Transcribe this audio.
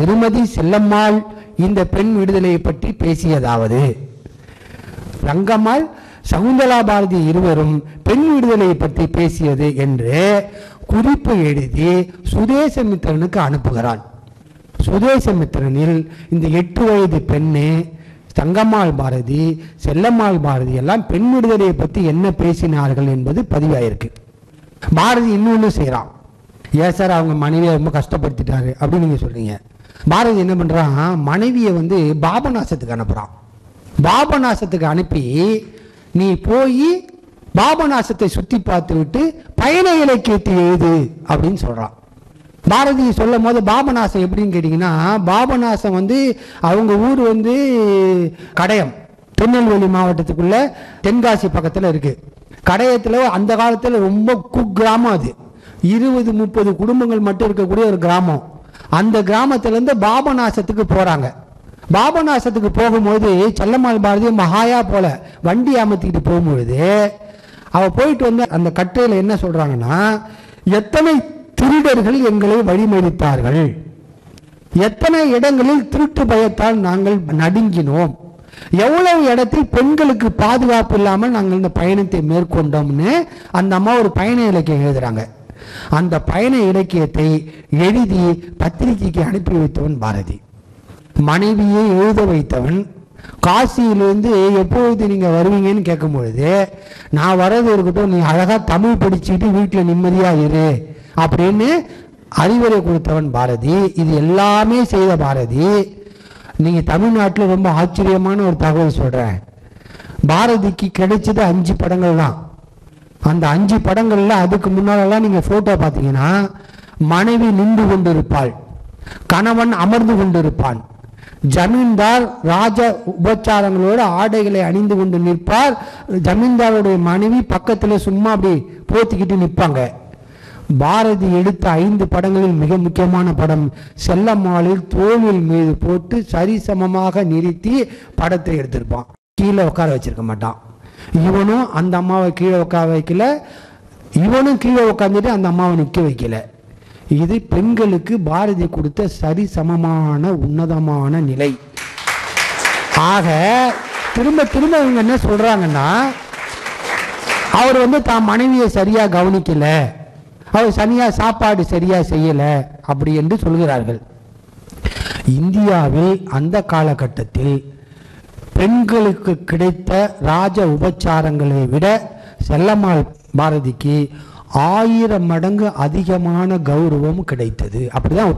திருமதி செல்லம்மாள் இந்த பெண் விடுதலையை பற்றி பேசியதாவது, ரங்கம்மாள் சகுந்தலா பாரதி இருவரும் பெண் விடுதலையை பற்றி பேசியது என்று குறிப்பு எழுதி சுதேசமித்திரனுக்கு அனுப்புகிறான். சுதேசமித்திரனில் இந்த 8 வயது பெண்ணு தங்கம்மாள் பாரதி, செல்லம்மாள் பாரதி எல்லாம் பெண் விடுதலையை பற்றி என்ன பேசினார்கள் என்பது பதிவாயிருக்கு. பாரதி இன்னொன்று செய்கிறான். ஏன் சார் அவங்க மனைவியை ரொம்ப கஷ்டப்படுத்திட்டாரு அப்படின்னு நீங்கள் சொல்றீங்க. பாரதி என்ன பண்ணுறான், மனைவியை பாபநாசத்துக்கு அனுப்புகிறான். பாபநாசத்துக்கு அனுப்பி நீ போய் பாபநாசத்தை சுற்றி பார்த்து விட்டு பயண இலக்கியத்தை எழுது அப்படின்னு சொல்கிறான். பாரதி சொல்லும் போது பாபநாசம் எப்படின்னு கேட்டிங்கன்னா, பாபநாசம் அவங்க ஊர் கடையம், திருநெல்வேலி மாவட்டத்துக்குள்ள தென்காசி பக்கத்தில் இருக்குது. கடையத்தில் அந்த காலத்தில் ரொம்ப குக்கிராமம், அது 20-30 குடும்பங்கள் மட்டும் இருக்கக்கூடிய ஒரு கிராமம். அந்த கிராமத்திலேருந்து பாபநாசத்துக்கு போகிறாங்க. பாபநாசத்துக்கு போகும்போது செல்லம்மாள் பாரதி மகாயா போல வண்டி அமர்த்திக்கிட்டு போகும்பொழுது அவள் போயிட்டு அந்த கட்டுரையில் என்ன சொல்கிறாங்கன்னா, எத்தனை திருடர்கள் எங்களை வழிமறித்தார்கள், எத்தனை இடங்களில் திருட்டு பயத்தால் நாங்கள் நடுங்கினோம், எவ்வளவு இடத்தில் பெண்களுக்கு பாதுகாப்பு இல்லாமல் நாங்கள் இந்த பயணத்தை மேற்கொண்டோம்னு அந்த அம்மா ஒரு பயண இலக்கியம் எழுதுறாங்க. அந்த பயண இலக்கியத்தை எழுதி பத்திரிகைக்கு அனுப்பி வைத்தவன் பாரதி. மனைவியை எழுத வைத்தவன். காசியிலிருந்து எப்பொழுது நீங்க வருவீங்கன்னு கேட்கும் பொழுது, நான் வர்றது இருக்கட்டும், நீ அழகா தமிழ் படிச்சுட்டு வீட்டில் நிம்மதியா இரு அப்படின்னு அறிவுரை கொடுத்தவன் பாரதி. இது எல்லாமே செய்த பாரதி. நீங்க தமிழ்நாட்டில் ரொம்ப ஆச்சரியமான ஒரு தகவல் சொல்றேன். பாரதிக்கு கிடைச்சது 5 படங்கள் தான். அந்த 5 படங்கள்ல அதுக்கு முன்னாலெல்லாம் நீங்க போட்டோ பார்த்தீங்கன்னா, மனைவி நின்று கொண்டிருப்பாள், கணவன் அமர்ந்து கொண்டிருப்பான், ஜமீன்தார் ராஜ உபச்சாரங்களோடு ஆடைகளை அணிந்து கொண்டு நிற்பார், ஜமீன்தாருடைய மனைவி பக்கத்தில் சும்மா அப்படி போத்திக்கிட்டு நிற்பாங்க. பாரதி எடுத்த 5 படங்களில் மிக முக்கியமான படம் செல்லம்மாளில் தோளில் மீது போட்டு சரிசமமாக நிறுத்தி படத்தை எடுத்திருப்பான். கீழே உட்கார வச்சிருக்க மாட்டான். இவனும் அந்த அம்மாவை கீழே உட்கார வைக்கல, இவனும் கீழே உட்காந்துட்டு அந்த அம்மாவை நிற்க வைக்கல. இது பெண்களுக்கு பாரதி கொடுத்த சரிசமமான உன்னதமான நிலை. ஆக திரும்ப திரும்ப இவங்க என்ன சொல்றாங்கன்னா, அவர் தான் மனைவியை சரியா கவனிக்கல, அவர் சரியா சாப்பாடு சரியா செய்யல அப்படி என்று சொல்கிறார்கள். இந்தியாவில் அந்த காலகட்டத்தில் பெண்களுக்கு கிடைத்த ராஜ உபச்சாரங்களை விட செல்லம்மாள் பாரதிக்கு 1000 மடங்கு அதிகமான கௌரவம் கிடைத்தது. அப்படிதான்